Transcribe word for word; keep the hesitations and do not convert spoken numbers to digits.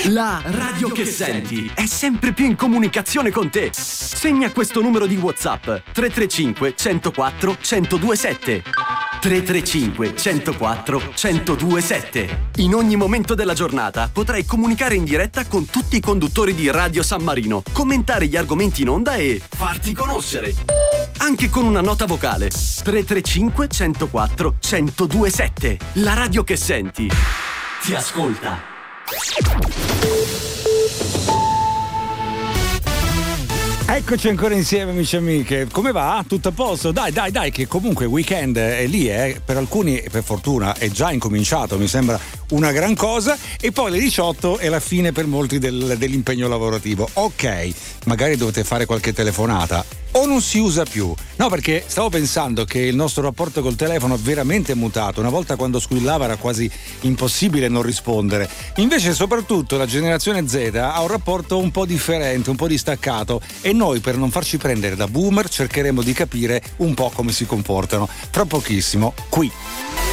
La radio che senti è sempre più in comunicazione con te. Segna questo numero di WhatsApp: tre tre cinque, uno zero quattro, uno zero due sette. tre tre cinque, uno zero quattro, uno zero due sette. In ogni momento della giornata potrai comunicare in diretta con tutti i conduttori di Radio San Marino, commentare gli argomenti in onda e farti conoscere. Anche con una nota vocale. tre tre cinque, uno zero quattro, uno zero due sette. La radio che senti ti ascolta. Eccoci ancora insieme, amici e amiche. Come va? Tutto a posto? Dai, dai, dai, che comunque il weekend è lì, eh. Per alcuni, per fortuna, è già incominciato, mi sembra una gran cosa. E poi le diciotto è la fine per molti del, dell'impegno lavorativo. Ok, magari dovete fare qualche telefonata. O non si usa più? No, perché stavo pensando che il nostro rapporto col telefono è veramente mutato. Una volta quando squillava era quasi impossibile non rispondere. Invece soprattutto la generazione Z ha un rapporto un po' differente, un po' distaccato, e noi, per non farci prendere da boomer, cercheremo di capire un po' come si comportano. Tra pochissimo, qui.